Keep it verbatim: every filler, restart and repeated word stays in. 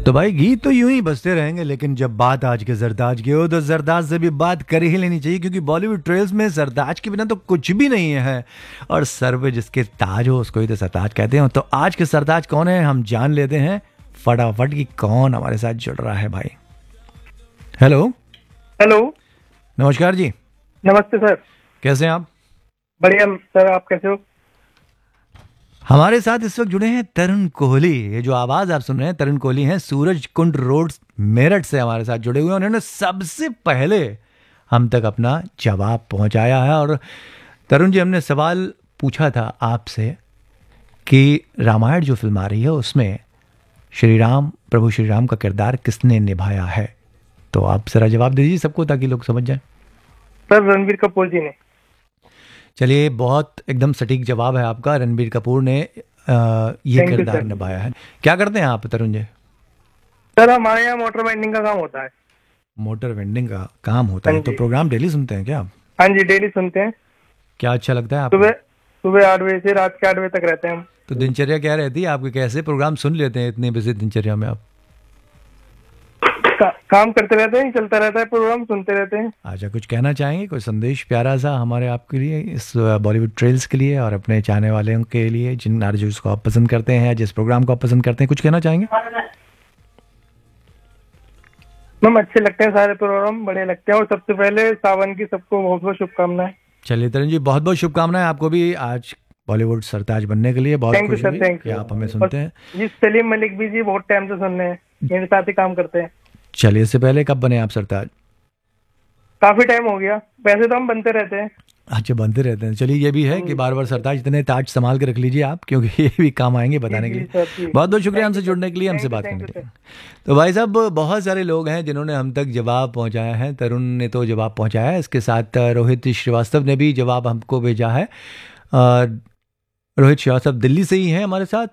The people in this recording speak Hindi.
तो भाई गीत तो यूं ही बजते रहेंगे, लेकिन जब बात आज के सरताज की हो तो सरताज से भी बात कर ही लेनी चाहिए, क्योंकि बॉलीवुड ट्रेल्स में सरताज के बिना तो कुछ भी नहीं है। और सर पे जिसके ताज हो उसको ही तो सरताज कहते हैं। तो आज के सरताज कौन है हम जान लेते हैं फटाफट कि कौन हमारे साथ जुड़ रहा है भाई। हेलो। हेलो। नमस्कार जी। नमस्ते सर। कैसे हैं आप? बढ़िया सर, आप कैसे हो? हमारे साथ इस वक्त जुड़े हैं तरुण कोहली। ये जो आवाज आप सुन रहे हैं तरुण कोहली हैं, सूरज कुंड रोड मेरठ से हमारे साथ जुड़े हुए हैं। उन्होंने सबसे पहले हम तक अपना जवाब पहुंचाया है। और तरुण जी, हमने सवाल पूछा था आपसे कि रामायण जो फिल्म आ रही है उसमें श्री राम, प्रभु श्री राम का किरदार किसने निभाया है? तो आप जरा जवाब दीजिए सबको ताकि लोग समझ जाएं। सर, रणबीर कपूर जी ने। चलिए, बहुत एकदम सटीक जवाब है आपका। रणबीर कपूर ने आ, ये Thank you, किरदार sir. निभाया है। क्या करते हैं आप तरुण जी? सर, हमारे यहाँ मोटर वेंडिंग का काम होता है। मोटर वेंडिंग का काम होता है। हाँ तो जी। प्रोग्राम डेली सुनते हैं क्या आप? हाँ जी, डेली सुनते हैं। क्या अच्छा लगता है आपको? सुबह सुबह आठ बजे से रात के आठ बजे तक रहते हैं हम। तो दिनचर्या क्या रहती है आपकी? कैसे प्रोग्राम सुन लेते हैं इतनी बिजी दिनचर्या में आप? का, काम करते रहते हैं, चलता रहता है प्रोग्राम, सुनते रहते हैं। अच्छा, कुछ कहना चाहेंगे? कोई संदेश प्यारा सा हमारे आपके लिए, इस बॉलीवुड ट्रेल्स के लिए और अपने चाहने वालों के लिए, जिन आरजूस को आप पसंद करते हैं, जिस प्रोग्राम को आप पसंद करते हैं, कुछ कहना चाहेंगे? मैम, अच्छे लगते हैं सारे प्रोग्राम, बढ़िया लगते हैं। और सबसे पहले सावन की सबको बहुत बहुत शुभकामनाएं। चलिए तरुण जी, बहुत बहुत शुभकामनाएं आपको भी आज बॉलीवुड सरताज बनने के लिए। बहुत थैंक यू खुशी सर, हुई थैंक कि यू। आप हमें सुनते हैं। जी, सलीम मलिक भी जी बहुत टाइम से सुन रहे हैं, मेरे साथ ही काम करते हैं। चलिए, इससे पहले कब बने आप सरताज? काफी टाइम हो गया, वैसे तो हम बनते रहते हैं। अच्छा, बनते रहते हैं। चलिए, ये भी है कि बार बार सरताज इतने ताज संभाल के रख लीजिए आप, क्योंकि ये भी काम आएंगे बताने के लिए। बहुत बहुत शुक्रिया हमसे जुड़ने के लिए, हमसे बात करने के लिए। तो भाई साहब, बहुत सारे लोग हैं जिन्होंने हम तक जवाब पहुंचाया है। तरुण ने तो जवाब पहुंचाया है, इसके साथ रोहित श्रीवास्तव ने भी जवाब हमको भेजा है। रोहित श्रीवास्तव दिल्ली से ही हैं हमारे साथ।